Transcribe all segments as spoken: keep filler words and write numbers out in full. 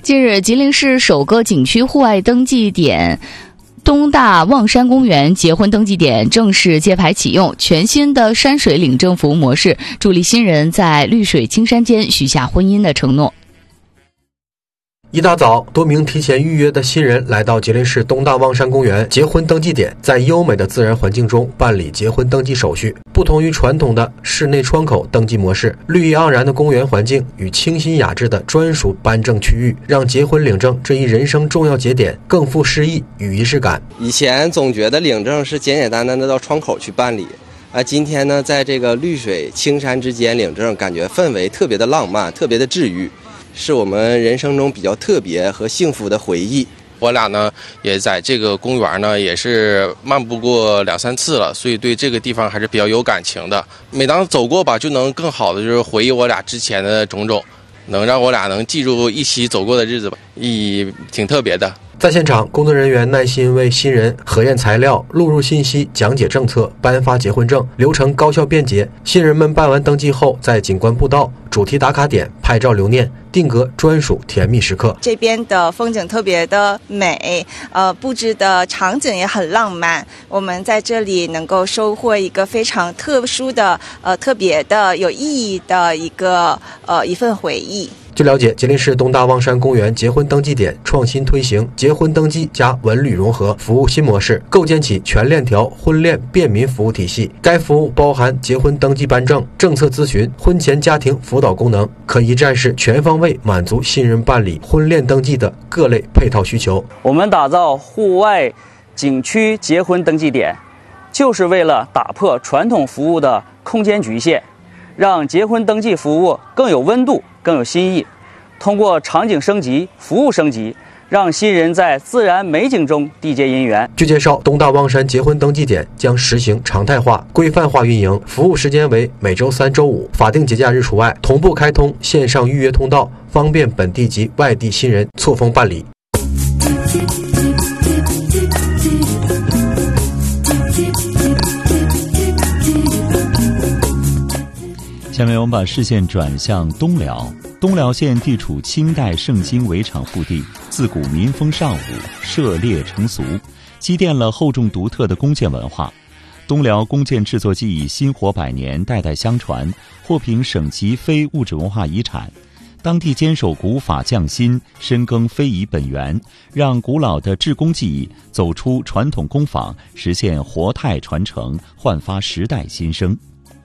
近日，吉林市首个景区户外登记点东大望山公园结婚登记点正式揭牌启用，全新的山水领证服务模式，助力新人在绿水青山间许下婚姻的承诺。 一大早，多名提前预约的新人来到吉林市东大望山公园结婚登记点，在优美的自然环境中办理结婚登记手续。不同于传统的室内窗口登记模式，绿意盎然的公园环境与清新雅致的专属颁证区域，让结婚领证这一人生重要节点更富诗意与仪式感。 以前总觉得领证是简简单单的到窗口去办理，而今天呢，在这个绿水青山之间领证，感觉氛围特别的浪漫，特别的治愈，是我们人生中比较特别和幸福的回忆。 我俩呢也在这个公园呢也是漫步过两三次了，所以对这个地方还是比较有感情的。每当走过吧，就能更好的就是回忆我俩之前的种种，能让我俩能记住一起走过的日子吧，意义挺特别的。 在现场，工作人员耐心为新人核验材料、录入信息、讲解政策、颁发结婚证，流程高效便捷。新人们办完登记后，在景观步道、主题打卡点拍照留念，定格专属甜蜜时刻。 这边的风景特别的美，呃，布置的场景也很浪漫。我们在这里能够收获一个非常特殊的、呃，特别的、有意义的一个呃一份回忆。 据了解，吉林市东大望山公园结婚登记点创新推行结婚登记加文旅融合服务新模式，构建起全链条婚恋便民服务体系。该服务包含结婚登记颁证、政策咨询、婚前家庭辅导功能，可一站式全方位满足新人办理婚恋登记的各类配套需求。 我们打造户外景区结婚登记点，就是为了打破传统服务的空间局限，让结婚登记服务更有温度、更有新意。通过场景升级、服务升级，让新人在自然美景中缔结姻缘。 据介绍，东大望山结婚登记点将实行常态化、规范化运营，服务时间为每周三、周五，法定节假日除外，同步开通线上预约通道，方便本地及外地新人错峰办理。 下面我们把视线转向东辽。东辽县地处清代盛京围场腹地，自古民风尚武，涉猎成俗，积淀了厚重独特的弓箭文化。东辽弓箭制作技艺薪火百年，代代相传，获评省级非物质文化遗产。当地坚守古法匠心，深耕非遗本源，让古老的制弓技艺走出传统工坊，实现活态传承，焕发时代新生。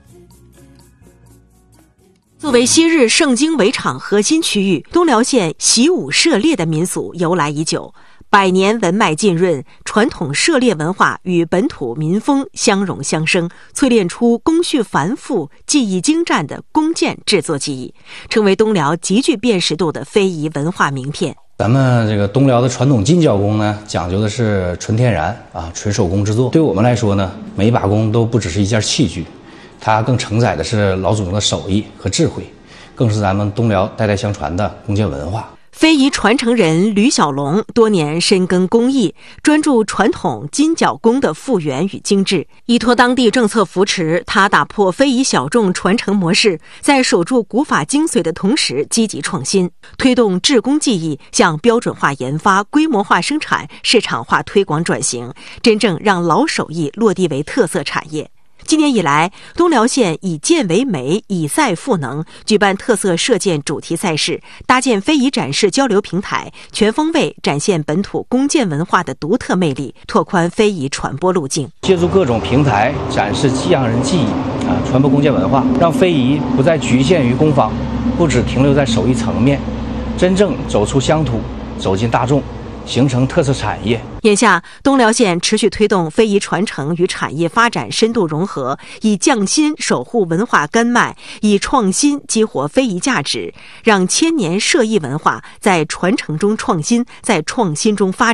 作为昔日盛京围场核心区域，东辽县习武射猎的民俗由来已久，百年文脉浸润，传统射猎文化与本土民风相融相生，淬炼出工序繁复、技艺精湛的弓箭制作技艺，成为东辽极具辨识度的非遗文化名片。 咱们这个东辽的传统金角弓呢，讲究的是纯天然啊，纯手工制作。对我们来说呢，每一把弓都不只是一件器具，它更承载的是老祖宗的手艺和智慧，更是咱们东辽代代相传的弓箭文化。 非遗传承人吕小龙多年深耕工艺，专注传统金角弓的复原与精致。依托当地政策扶持，他打破非遗小众传承模式，在守住古法精髓的同时积极创新，推动制弓技艺向标准化研发、规模化生产、市场化推广转型，真正让老手艺落地为特色产业。今年以来，东辽县以箭为媒，以赛赋能，举办特色射箭主题赛事，搭建非遗展示交流平台，全方位展现本土弓箭文化的独特魅力，拓宽非遗传播路径。 借助各种平台展示西洋人技艺啊，传播弓箭文化，让非遗不再局限于工坊，不只停留在手艺层面，真正走出乡土，走进大众，形成特色产业。 眼下，东辽县持续推动非遗传承与产业发展深度融合，以匠心守护文化根脉，以创新激活非遗价值，让千年射艺文化在传承中创新，在创新中发展。